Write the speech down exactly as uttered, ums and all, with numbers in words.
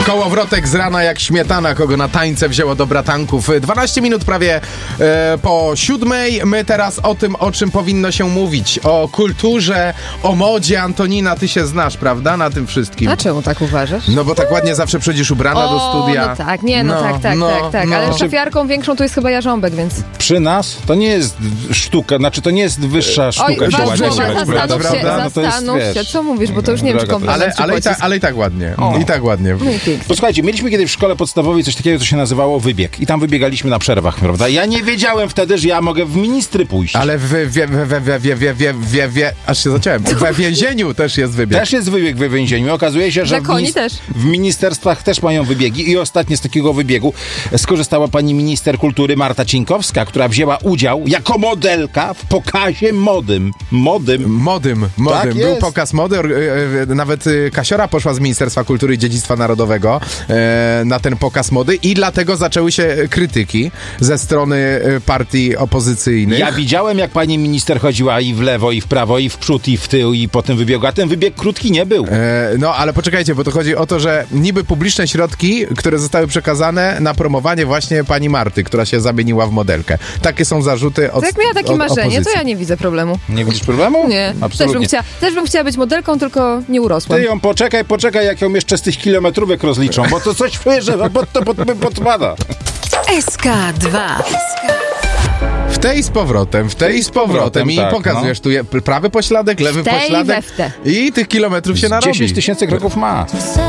Kołowrotek z rana jak śmietana, kogo na tańce wzięło do bratanków. dwanaście minut prawie e, po siódmej. My teraz o tym, o czym powinno się mówić. O kulturze, o modzie. Antonina, ty się znasz, prawda? Na tym wszystkim. A czemu tak uważasz? No bo tak ładnie zawsze przychodzisz ubrana o, do studia. no tak, nie, no, no tak, tak, no, tak, tak. no. Ale szafiarką większą to jest chyba Jarząbek, więc... Przy nas to nie jest sztuka, znaczy to nie jest wyższa sztuka. Oj, się wasz ładnie słowa, brać, zastanów się, prawda? No to jest, zastanów się, wiesz, co mówisz, bo to już nie wiem, czy droga komplement, Ale, ale, i tak, ale i tak ładnie. O. I tak ładnie. No i pięknie. Posłuchajcie, mieliśmy kiedyś w szkole podstawowej coś takiego, co się nazywało wybieg. I tam wybiegaliśmy na przerwach, prawda? Ja nie wiedziałem wtedy, że ja mogę w ministry pójść. Ale w wie, wie, wie, wie, wie, wie, wie, wie, aż się zaciąłem. We więzieniu też jest wybieg. Też jest wybieg w więzieniu. Okazuje się, że Dla w, koni minis- też. w ministerstwach też mają wybiegi. I ostatnio z takiego wybiegu skorzystała pani minister kultury Marta Cieńkowska, która wzięła udział jako modelka w pokazie modym. Modym. Modym, modym. Tak Był jest. pokaz mody. or- e, e, Nawet e, Kasiora poszła z Ministerstwa Kultury i Dziedzictwa Narodowego e, na ten pokaz mody i dlatego zaczęły się krytyki ze strony e, partii opozycyjnych. Ja widziałem, jak pani minister chodziła i w lewo, i w prawo, i w przód, i w tył, i potem wybiegła. Ten wybieg krótki nie był. E, no, ale poczekajcie, bo to chodzi o to, że niby publiczne środki, które zostały przekazane na promowanie właśnie pani Marty, która się zamieniła w modelkę. Takie są zarzuty od To jak miała takie od marzenie, opozycji. to ja nie widzę problemu. Nie widzisz problemu? Nie, też bym, Absolutnie. chciała, też bym chciała być modelką, tylko nie urosłam. Ty ją poczekaj, poczekaj, jak ją jeszcze z tych kilometrówek rozliczą, bo to coś czuję, że pod to pod, podpada. S K dwa. W tej z powrotem, w tej z powrotem i tak, pokazujesz tu je, prawy pośladek, lewy W tej pośladek we w te. i tych kilometrów się narobi. dziesięć tysięcy kroków ma.